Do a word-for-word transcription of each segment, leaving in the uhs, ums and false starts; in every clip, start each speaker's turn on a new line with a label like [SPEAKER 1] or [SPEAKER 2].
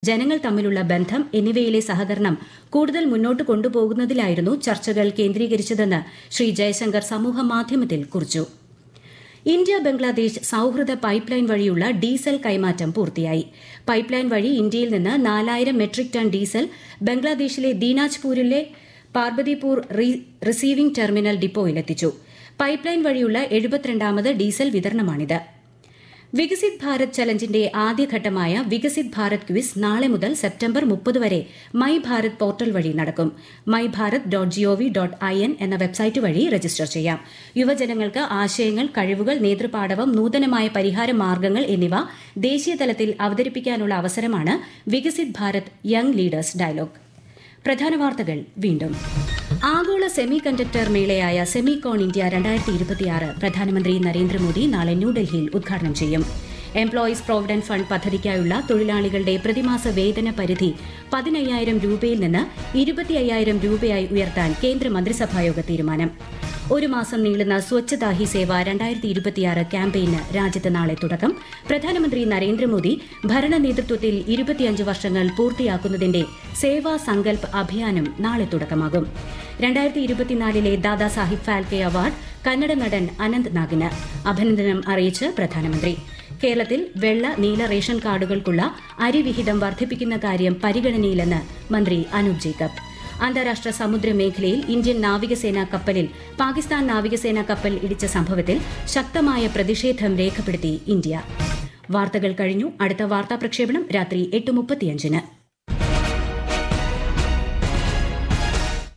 [SPEAKER 1] ജനങ്ങൾ തമ്മിലുള്ള ബന്ധം എന്നിവയിലെ സഹകരണം കൂടുതൽ മുന്നോട്ട് കൊണ്ടുപോകുന്നതിലായിരുന്നു ചർച്ചകൾ കേന്ദ്രീകരിച്ചതെന്ന് ശ്രീ ജയശങ്കർ സമൂഹമാധ്യമത്തിൽ കുറിച്ചു. ഇന്ത്യ ബംഗ്ലാദേശ് സൌഹൃദ പൈപ്പ് ലൈൻ വഴിയുള്ള ഡീസൽ കൈമാറ്റം പൂർത്തിയായി. പൈപ്പ് ലൈൻ വഴി ഇന്ത്യയിൽ നിന്ന് നാലായിരം മെട്രിക് ടൺ ഡീസൽ ബംഗ്ലാദേശിലെ ദീനാജ്പൂരിലെ Parbatipur receiving terminal ഡിപ്പോയിലെത്തിച്ചു. Pipe line വഴിയുള്ള എഴുപത്തിരണ്ടാമത് ഡീസൽ വിതരണമാണിത്. വികസിത് ഭാരത് ചലഞ്ചിന്റെ ആദ്യഘട്ടമായ വികസിത് ഭാരത് ക്വിസ് നാളെ മുതൽ സെപ്റ്റംബർ മുപ്പത് വരെ മൈ ഭാരത് പോർട്ടൽ വഴി നടക്കും. My Bharat dot G O V dot I N എന്ന വെബ്സൈറ്റ് വഴി രജിസ്റ്റർ ചെയ്യാം. യുവജനങ്ങൾക്ക് ആശയങ്ങൾ, കഴിവുകൾ, നേതൃപാടവം, നൂതനമായ പരിഹാര മാർഗ്ഗങ്ങൾ എന്നിവ ദേശീയ തലത്തിൽ അവതരിപ്പിക്കാനുള്ള അവസരമാണ് Viksit Bharat young leaders dialogue. പ്രധാന വാർത്തകൾ വീണ്ടും. ആഗോള സെമി കണ്ടക്ടർ മേളയായ സെമികോൺ ഇന്ത്യ രണ്ടായിരത്തി ഇരുപത്തിയാറ് പ്രധാനമന്ത്രി നരേന്ദ്രമോദി നാളെ ന്യൂഡൽഹിയിൽ ഉദ്ഘാടനം ചെയ്യും. എംപ്ലോയീസ് പ്രോവിഡന്റ് ഫണ്ട് പദ്ധതിക്കായുള്ള തൊഴിലാളികളുടെ പ്രതിമാസ വേതന പരിധി പതിനയ്യായിരം രൂപയിൽ നിന്ന് ഇരുപത്തി അയ്യായിരം രൂപയായി ഉയർത്താൻ കേന്ദ്ര മന്ത്രിസഭായോഗ തീരുമാനം. ഒരു മാസം നീളുന്ന സ്വച്ഛതാ ഹി സേവ രണ്ടായിരത്തി ഇരുപത്തിയാറ് ക്യാമ്പയിന് രാജ്യത്ത് നാളെ തുടക്കം. പ്രധാനമന്ത്രി നരേന്ദ്രമോദി ഭരണ നേതൃത്വത്തിൽ ഇരുപത്തിയഞ്ച് വർഷങ്ങൾ പൂർത്തിയാക്കുന്നതിന്റെ സേവാ സങ്കൽപ് അഭിയാനും നാളെ തുടക്കമാകും. രണ്ടായിരത്തി ഇരുപത്തിനാലിലെ ദാദാസാഹിബ് ഫാൽക്കെ അവാർഡ് കന്നഡ നടൻ അനന്ത് നാഗിന്. അഭിനന്ദനം അറിയിച്ച് പ്രധാനമന്ത്രി. കേരളത്തിൽ വെള്ള, നീല റേഷൻ കാർഡുകൾക്കുള്ള അരിവിഹിതം വർദ്ധിപ്പിക്കുന്ന കാര്യം പരിഗണനയിലെന്ന് മന്ത്രി അനൂപ് ജേക്കബ്. അന്താരാഷ്ട്ര സമുദ്ര മേഖലയിൽ ഇന്ത്യൻ നാവികസേനാ കപ്പലിൽ പാകിസ്ഥാൻ നാവികസേനാ കപ്പൽ ഇടിച്ച സംഭവത്തിൽ ശക്തമായ പ്രതിഷേധം രേഖപ്പെടുത്തി ഇന്ത്യ. വാർത്തകൾ കഴിഞ്ഞു. അടുത്ത വാർത്താ പ്രക്ഷേപണം രാത്രി എട്ട് മുപ്പത്തിയഞ്ചിന്.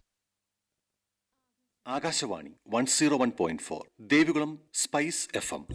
[SPEAKER 2] Akashvani one zero one point four Devikulam spice F M.